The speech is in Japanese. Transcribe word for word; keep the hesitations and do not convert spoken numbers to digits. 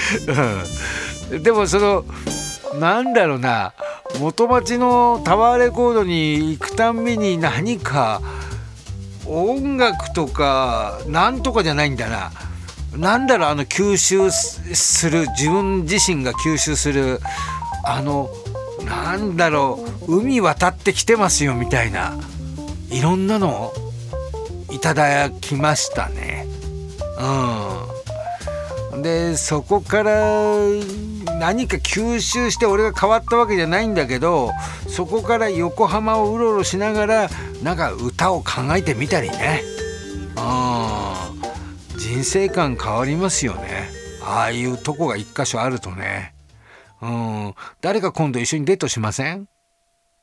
うん、でもそのなんだろうな、元町のタワーレコードに行くたんびに何か音楽とかなんとかじゃないんだな、なんだろう、あの吸収する、自分自身が吸収する、あのなんだろう、海渡ってきてますよみたいな、いろんなのいただきましたね。うんでそこから何か吸収して俺が変わったわけじゃないんだけど、そこから横浜をうろうろしながらなんか歌を考えてみたりね、うん人生観変わりますよね、ああいうとこが一箇所あるとね。うん誰か今度一緒にデートしません？